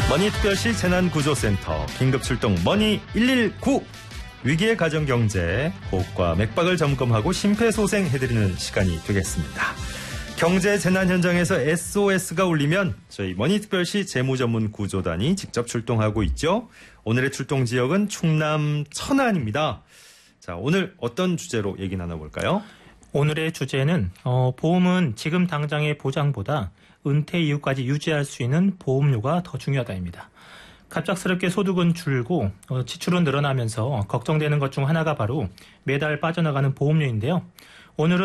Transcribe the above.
머니특별시 재난구조센터 긴급출동 머니 119 위기의 가정경제 호흡과 맥박을 점검하고 심폐소생해드리는 시간이 되겠습니다. 경제 재난 현장에서 SOS가 울리면 저희 머니특별시 재무전문구조단이 직접 출동하고 있죠. 오늘의 출동 지역은 충남 천안입니다. 자, 오늘 어떤 주제로 얘기 나눠볼까요? 오늘의 주제는 보험은 지금 당장의 보장보다 은퇴 이후까지 유지할 수 있는 보험료가 더 중요하다입니다. 갑작스럽게 소득은 줄고 지출은 늘어나면서 걱정되는 것 중 하나가 바로 매달 빠져나가는 보험료인데요. 오늘은